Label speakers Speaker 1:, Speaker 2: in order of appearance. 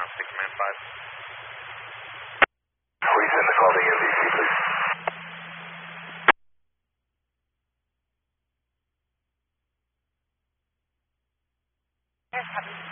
Speaker 1: Command 5.
Speaker 2: Please send the call to MDC, please.
Speaker 3: Yes, copy.